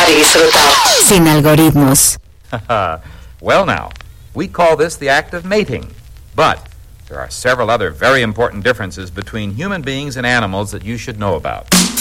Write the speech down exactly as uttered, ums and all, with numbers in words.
y disfrutar. Sin algoritmos. Well now, we call this the act of mating. But there are several other very important differences between human beings and animals that you should know about.